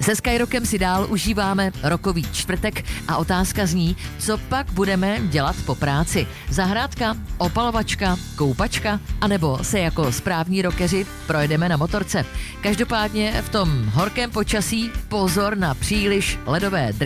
Se Skyrokem si dál užíváme rokový čtvrtek a otázka zní, co pak budeme dělat po práci. Zahrádka, opalovačka, koupačka, anebo se jako správní rockeři projedeme na motorce. Každopádně v tom horkém počasí pozor na příliš ledové